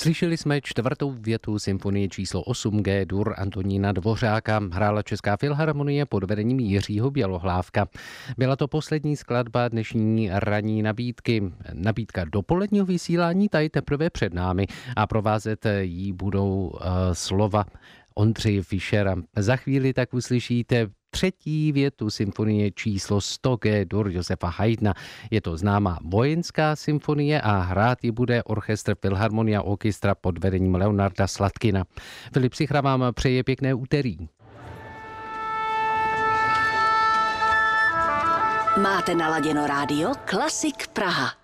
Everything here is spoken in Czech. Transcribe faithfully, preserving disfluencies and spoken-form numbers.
Slyšeli jsme čtvrtou větu symfonie číslo osm G-dur Antonína Dvořáka. Hrála Česká filharmonie pod vedením Jiřího Bělohlávka. Byla to poslední skladba dnešní ranní nabídky. Nabídka dopoledního vysílání, ta je teprve před námi a provázet jí budou uh, slova Ondřeje Fischera. Za chvíli tak uslyšíte třetí větu symfonie číslo sto G-dur Josefa Haydna. Je to známá vojenská symfonie a hrát ji bude orchestr Filharmonia Orchestra pod vedením Leonarda Sladkina. Filip Sichra vám přeje pěkné úterý. Máte naladěno rádio Klasik Praha.